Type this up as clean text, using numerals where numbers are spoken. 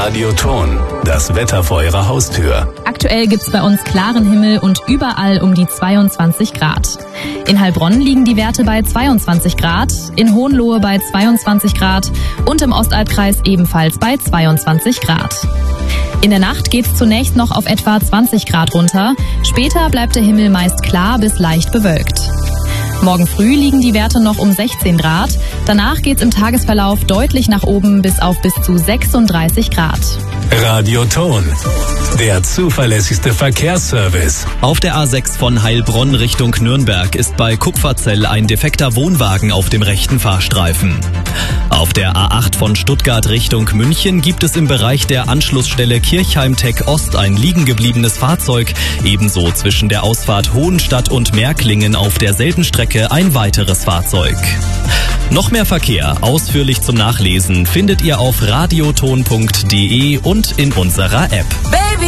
Radioton, das Wetter vor Ihrer Haustür. Aktuell gibt's bei uns klaren Himmel und überall um die 22 Grad. In Heilbronn liegen die Werte bei 22 Grad, in Hohenlohe bei 22 Grad und im Ostalbkreis ebenfalls bei 22 Grad. In der Nacht geht's zunächst noch auf etwa 20 Grad runter, später bleibt der Himmel meist klar bis leicht bewölkt. Morgen früh liegen die Werte noch um 16 Grad, danach geht's im Tagesverlauf deutlich nach oben bis zu 36 Grad. Radioton, der zuverlässigste Verkehrsservice. Auf der A6 von Heilbronn Richtung Nürnberg ist bei Kupferzell ein defekter Wohnwagen auf dem rechten Fahrstreifen. Auf der A8 von Stuttgart Richtung München gibt es im Bereich der Anschlussstelle Kirchheim-Tech Ost ein liegengebliebenes Fahrzeug, ebenso zwischen der Ausfahrt Hohenstadt und Märklingen auf derselben Strecke ein weiteres Fahrzeug. Noch mehr Verkehr, ausführlich zum Nachlesen, findet ihr auf radioton.de und in unserer App. Baby.